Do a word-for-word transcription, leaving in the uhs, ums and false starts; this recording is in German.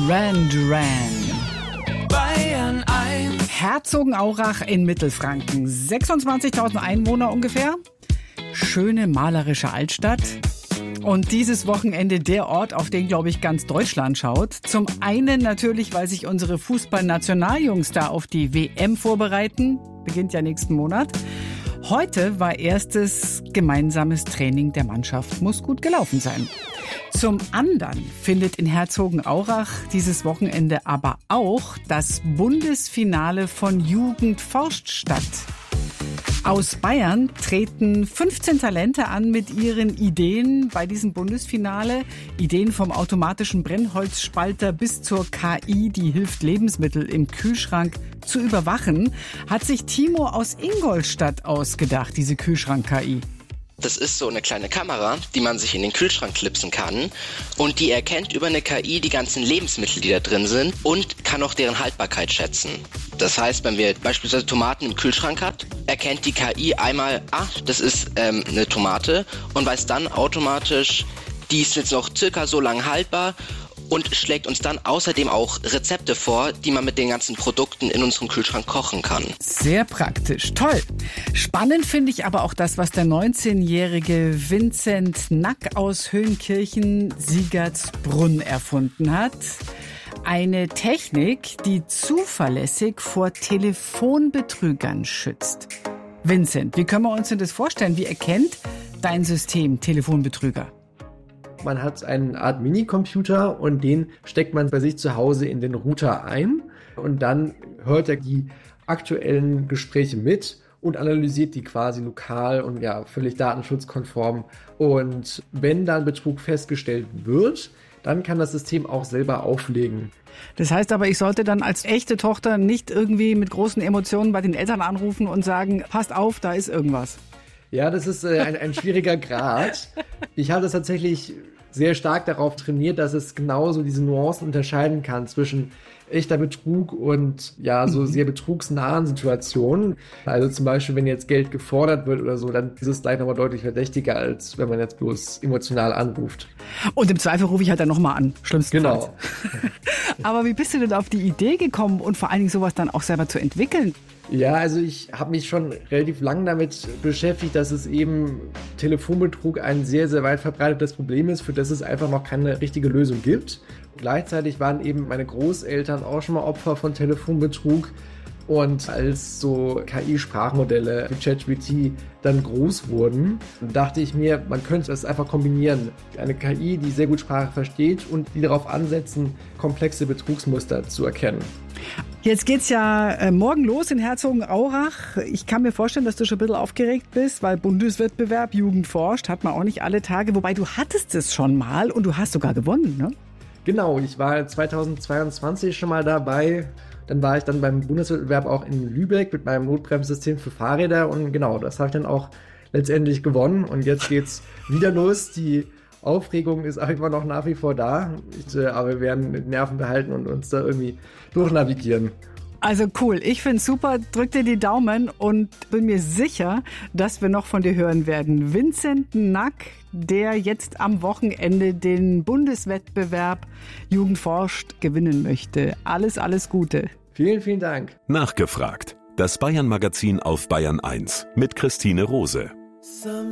Duran Duran. Bayern eins. Herzogenaurach in Mittelfranken. sechsundzwanzigtausend Einwohner ungefähr. Schöne malerische Altstadt. Und dieses Wochenende der Ort, auf den, glaube ich, ganz Deutschland schaut. Zum einen natürlich, weil sich unsere Fußball-Nationaljungs da auf die W M vorbereiten. Beginnt ja nächsten Monat. Heute war erstes gemeinsames Training der Mannschaft. Muss gut gelaufen sein. Zum anderen findet in Herzogenaurach dieses Wochenende aber auch das Bundesfinale von Jugend forscht statt. Aus Bayern treten fünfzehn Talente an mit ihren Ideen bei diesem Bundesfinale. Ideen vom automatischen Brennholzspalter bis zur K I, die hilft, Lebensmittel im Kühlschrank zu überwachen. Hat sich Timo aus Ingolstadt ausgedacht, diese Kühlschrank-K I. Das ist so eine kleine Kamera, die man sich in den Kühlschrank klipsen kann und die erkennt über eine K I die ganzen Lebensmittel, die da drin sind und kann auch deren Haltbarkeit schätzen. Das heißt, wenn wir beispielsweise Tomaten im Kühlschrank hat, erkennt die K I einmal, ah, das ist ähm, eine Tomate und weiß dann automatisch, die ist jetzt noch circa so lang haltbar und schlägt uns dann außerdem auch Rezepte vor, die man mit den ganzen Produkten in unserem Kühlschrank kochen kann. Sehr praktisch, toll. Spannend finde ich aber auch das, was der neunzehnjährige Vincent Nack aus Höhenkirchen-Siegertsbrunn erfunden hat. Eine Technik, die zuverlässig vor Telefonbetrügern schützt. Vincent, wie können wir uns denn das vorstellen? Wie erkennt dein System Telefonbetrüger? Man hat eine Art Minicomputer und den steckt man bei sich zu Hause in den Router ein und dann hört er die aktuellen Gespräche mit und analysiert die quasi lokal und ja völlig datenschutzkonform. Und wenn dann Betrug festgestellt wird, dann kann das System auch selber auflegen. Das heißt aber, ich sollte dann als echte Tochter nicht irgendwie mit großen Emotionen bei den Eltern anrufen und sagen, passt auf, da ist irgendwas. Ja, das ist äh, ein, ein schwieriger Grad. Ich habe das tatsächlich sehr stark darauf trainiert, dass es genauso diese Nuancen unterscheiden kann zwischen echter Betrug und ja so sehr betrugsnahen Situationen. Also zum Beispiel, wenn jetzt Geld gefordert wird oder so, dann ist es gleich nochmal deutlich verdächtiger, als wenn man jetzt bloß emotional anruft. Und im Zweifel rufe ich halt dann nochmal an, schlimmstenfalls. Genau. Aber wie bist du denn auf die Idee gekommen und vor allen Dingen sowas dann auch selber zu entwickeln? Ja, also ich habe mich schon relativ lang damit beschäftigt, dass es eben Telefonbetrug ein sehr, sehr weit verbreitetes Problem ist, für das es einfach noch keine richtige Lösung gibt. Gleichzeitig waren eben meine Großeltern auch schon mal Opfer von Telefonbetrug. Und als so K I-Sprachmodelle wie ChatGPT dann groß wurden, dachte ich mir, man könnte das einfach kombinieren. Eine K I, die sehr gut Sprache versteht und die darauf ansetzen, komplexe Betrugsmuster zu erkennen. Jetzt geht's ja äh, morgen los in Herzogenaurach. Ich kann mir vorstellen, dass du schon ein bisschen aufgeregt bist, weil Bundeswettbewerb Jugend forscht hat man auch nicht alle Tage. Wobei du hattest es schon mal und du hast sogar gewonnen, ne? Genau, ich war zweitausendzweiundzwanzig schon mal dabei. Dann war ich dann beim Bundeswettbewerb auch in Lübeck mit meinem Notbremssystem für Fahrräder und genau, das habe ich dann auch letztendlich gewonnen und jetzt geht's wieder los. Die Aufregung ist auch immer noch nach wie vor da, ich, äh, aber wir werden mit Nerven behalten und uns da irgendwie durchnavigieren. Also cool, ich find's super, drück dir die Daumen und bin mir sicher, dass wir noch von dir hören werden. Vincent Nack, der jetzt am Wochenende den Bundeswettbewerb Jugend forscht gewinnen möchte. Alles, alles Gute. Vielen, vielen Dank. Nachgefragt. Das Bayern-Magazin auf Bayern eins mit Christine Rose.